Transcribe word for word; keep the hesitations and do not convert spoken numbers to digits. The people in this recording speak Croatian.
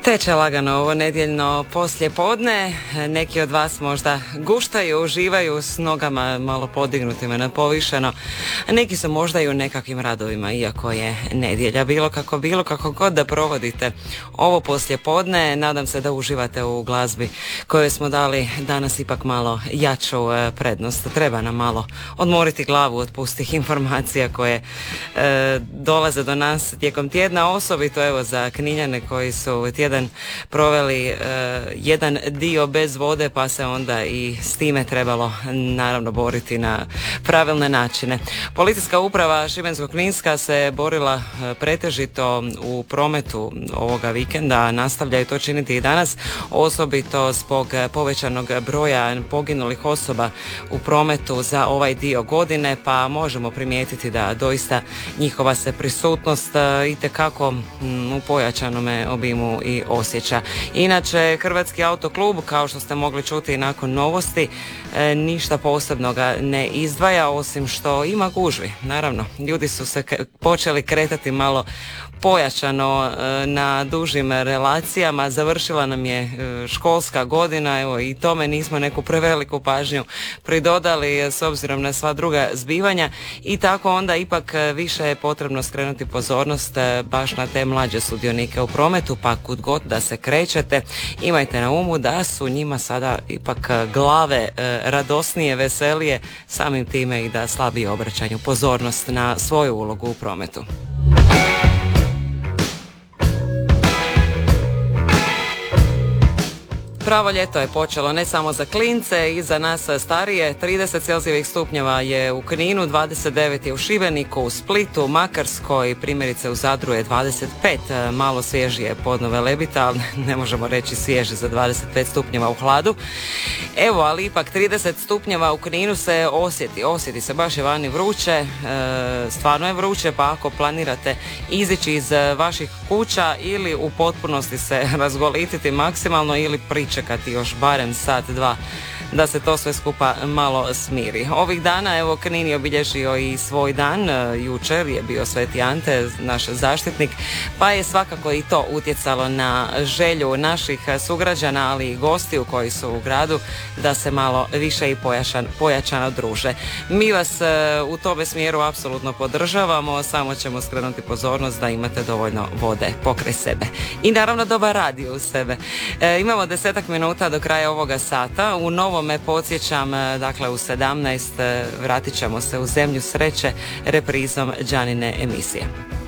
Teče lagano ovo nedjeljno poslje podne, neki od vas možda guštaju, uživaju s nogama malo podignutima na povišeno, a neki su možda i u nekakvim radovima, iako je nedjelja. Bilo kako bilo, kako god da provodite ovo poslje podne, nadam se da uživate u glazbi kojoj smo dali danas ipak malo jaču prednost. Treba nam malo odmoriti glavu od pustih informacija koje e, dolaze do nas tijekom tjedna, osobito evo za Kninjane koji su tjedan proveli e, jedan dio bez vode, pa se onda i s time trebalo naravno boriti na pravilne načine. Policijska uprava Šibensko-kninska se borila e, pretežito u prometu ovoga vikenda, nastavljaju to činiti i danas, osobito zbog povećanog broja poginulih osoba u prometu za ovaj dio godine, pa možemo primijetiti da doista njihova se prisutnost e, itekako m, u pojačanome obimu i osjeća. Inače, Hrvatski autoklub, kao što ste mogli čuti nakon novosti, e, ništa posebnoga ne izdvaja, osim što ima gužvi. Naravno, ljudi su se k- počeli kretati malo pojačano e, na dužim relacijama, završila nam je e, školska godina, evo i tome nismo neku preveliku pažnju pridodali e, s obzirom na sva druga zbivanja i tako onda ipak e, više je potrebno skrenuti pozornost e, baš na te mlađe sudionike u prometu, pa kud god da se krećete, imajte na umu da su njima sada ipak glave e, radosnije, veselije, samim time i da slabije obraćanju pozornost na svoju ulogu u prometu. Pravo ljeto je počelo ne samo za klince i za nas starije. trideset celzijevih stupnjeva je u Kninu, dvadeset devet je u Šibeniku, u Splitu, Makarskoj, primjerice u Zadru je dvadeset pet, malo svježije podno Velebita, ali ne možemo reći svježe za dvadeset pet stupnjeva u hladu. Evo, ali ipak trideset stupnjeva u Kninu se osjeti, osjeti se, baš je vani vruće, e, stvarno je vruće, pa ako planirate izići iz vaših kuća ili u potpunosti se razgolititi maksimalno ili pričekati još barem sat, dva da se to sve skupa malo smiri. Ovih dana, evo, Knin je obilježio i svoj dan, jučer je bio Sveti Ante, naš zaštitnik, pa je svakako i to utjecalo na želju naših sugrađana, ali i gostiju koji su u gradu, da se malo više i pojačan, pojačano druže. Mi vas u tome smjeru apsolutno podržavamo, samo ćemo skrenuti pozornost da imate dovoljno vode pokraj sebe. I naravno dobar radio uz sebe. E, imamo desetak minuta do kraja ovoga sata. U novom me podsjećam, dakle u sedamnaest vratit ćemo se u Zemlju sreće reprizom Đanine emisije.